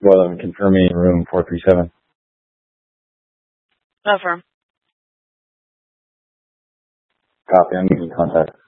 Well, I'm confirming room 437. Affirm. Copy. I'm making contact.